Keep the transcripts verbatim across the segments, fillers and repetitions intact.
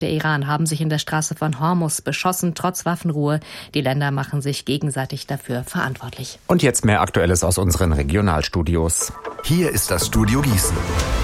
Der Iran haben sich in der Straße von Hormuz beschossen, trotz Waffenruhe. Die Länder machen sich gegenseitig dafür verantwortlich. Und jetzt mehr Aktuelles aus unseren Regionalstudios. Hier ist das Studio Gießen.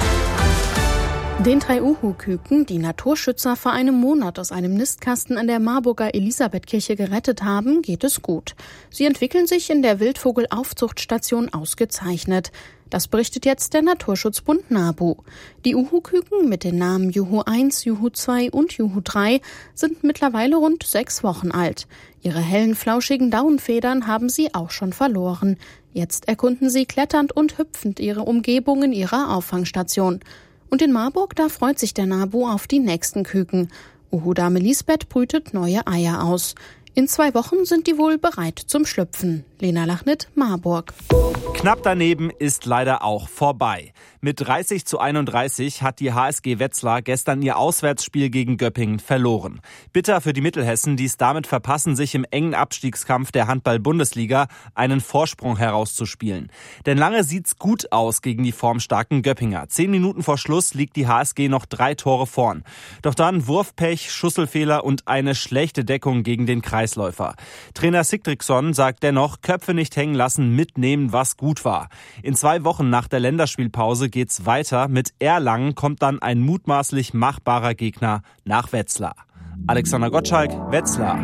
Den drei Uhu-Küken, die Naturschützer vor einem Monat aus einem Nistkasten an der Marburger Elisabethkirche gerettet haben, geht es gut. Sie entwickeln sich in der Wildvogelaufzuchtstation ausgezeichnet. Das berichtet jetzt der Naturschutzbund NABU. Die Uhu-Küken mit den Namen Juhu eins, Juhu zwei und Juhu drei sind mittlerweile rund sechs Wochen alt. Ihre hellen, flauschigen Daunenfedern haben sie auch schon verloren. Jetzt erkunden sie kletternd und hüpfend ihre Umgebung in ihrer Auffangstation. Und in Marburg, da freut sich der NABU auf die nächsten Küken. Uhu-Dame Lisbeth brütet neue Eier aus. In zwei Wochen sind die wohl bereit zum Schlüpfen. Lena Lachnit, Marburg. Knapp daneben ist leider auch vorbei. Mit dreißig zu einunddreißig hat die H S G Wetzlar gestern ihr Auswärtsspiel gegen Göppingen verloren. Bitter für die Mittelhessen, die es damit verpassen, sich im engen Abstiegskampf der Handball-Bundesliga einen Vorsprung herauszuspielen. Denn lange sieht's gut aus gegen die formstarken Göppinger. Zehn Minuten vor Schluss liegt die H S G noch drei Tore vorn. Doch dann Wurfpech, Schusselfehler und eine schlechte Deckung gegen den Kreisläufer. Trainer Sigtriksson sagt dennoch, Köpfe nicht hängen lassen, mitnehmen, was gut war. In zwei Wochen nach der Länderspielpause geht's weiter. Mit Erlangen kommt dann ein mutmaßlich machbarer Gegner nach Wetzlar. Alexander Gottschalk, Wetzlar.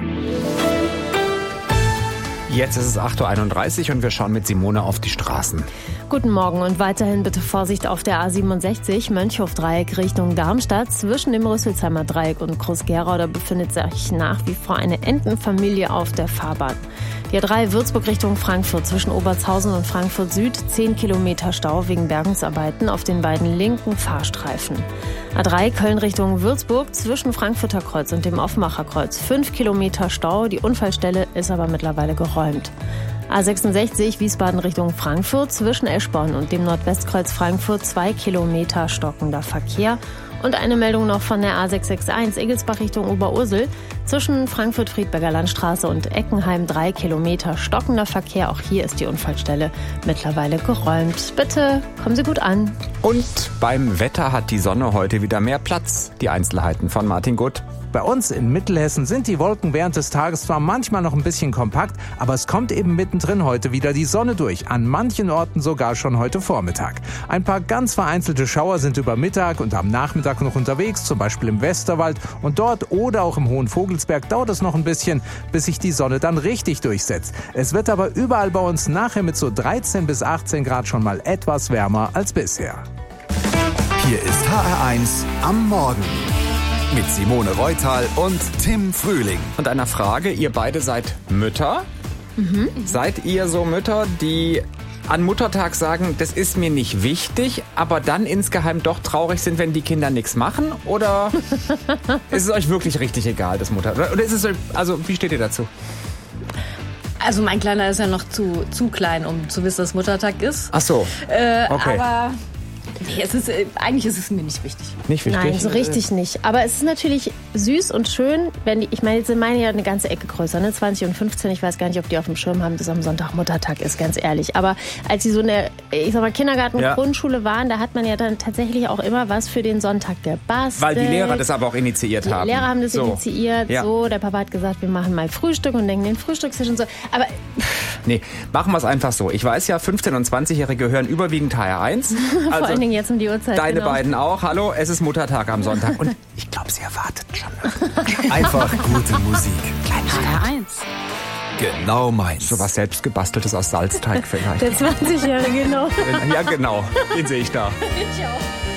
Jetzt ist es acht Uhr einunddreißig und wir schauen mit Simone auf die Straßen. Guten Morgen und weiterhin bitte Vorsicht auf der A siebenundsechzig Mönchhof-Dreieck Richtung Darmstadt. Zwischen dem Rüsselsheimer Dreieck und Groß-Gerau, da befindet sich nach wie vor eine Entenfamilie auf der Fahrbahn. Die A drei Würzburg Richtung Frankfurt zwischen Obertshausen und Frankfurt Süd, zehn Kilometer Stau wegen Bergungsarbeiten auf den beiden linken Fahrstreifen. A drei Köln Richtung Würzburg zwischen Frankfurter Kreuz und dem Offenbacher Kreuz, fünf Kilometer Stau. Die Unfallstelle ist aber mittlerweile geräumt. A sechsundsechzig Wiesbaden Richtung Frankfurt zwischen Eschborn und dem Nordwestkreuz Frankfurt, zwei Kilometer stockender Verkehr. Und eine Meldung noch von der A sechshundertsechsundsechzig Egelsbach Richtung Oberursel. Zwischen Frankfurt-Friedberger Landstraße und Eckenheim drei Kilometer stockender Verkehr. Auch hier ist die Unfallstelle mittlerweile geräumt. Bitte kommen Sie gut an. Und beim Wetter hat die Sonne heute wieder mehr Platz. Die Einzelheiten von Martin Gutt. Bei uns in Mittelhessen sind die Wolken während des Tages zwar manchmal noch ein bisschen kompakt, aber es kommt eben mittendrin heute wieder die Sonne durch. An manchen Orten sogar schon heute Vormittag. Ein paar ganz vereinzelte Schauer sind über Mittag und am Nachmittag noch unterwegs, zum Beispiel im Westerwald. Und dort oder auch im Hohen Vogelsberg dauert es noch ein bisschen, bis sich die Sonne dann richtig durchsetzt. Es wird aber überall bei uns nachher mit so dreizehn bis achtzehn Grad schon mal etwas wärmer als bisher. Hier ist H R eins am Morgen. Mit Simone Reutal und Tim Frühling. Und einer Frage, ihr beide seid Mütter. Mhm. Seid ihr so Mütter, die an Muttertag sagen, das ist mir nicht wichtig, aber dann insgeheim doch traurig sind, wenn die Kinder nichts machen? Oder ist es euch wirklich richtig egal, das Mutter? Oder ist es euch, also wie steht ihr dazu? Also mein Kleiner ist ja noch zu, zu klein, um zu wissen, dass Muttertag ist. Ach so, äh, okay. Aber nee, es ist, eigentlich ist es mir nicht wichtig. Nicht wichtig? Nein, so richtig nicht. Aber es ist natürlich süß und schön, wenn die, ich meine, jetzt sind meine ja eine ganze Ecke größer, ne? zwanzig und fünfzehn. Ich weiß gar nicht, ob die auf dem Schirm haben, dass am Sonntag Muttertag ist, ganz ehrlich. Aber als sie so in der, ich sag mal, Kindergarten, ja. Grundschule waren, da hat man ja dann tatsächlich auch immer was für den Sonntag gebastelt. Weil die Lehrer das aber auch initiiert die haben. Die Lehrer haben das so. initiiert, ja. so. Der Papa hat gesagt, wir machen mal Frühstück und denken den Frühstückstisch und so. Aber nee, machen wir es einfach so. Ich weiß ja, fünfzehn- und zwanzigjährige hören überwiegend H R eins. Also vor allen Dingen jetzt um die Uhrzeit. Deine genau. beiden auch. Hallo, es ist Muttertag am Sonntag. Und ich glaube, sie erwartet schon. Einfach gute Musik. H R eins. Genau meins. So was selbstgebasteltes aus Salzteig vielleicht. Der zwanzigjährige, genau. Ja, genau. Den sehe ich da. Ich auch.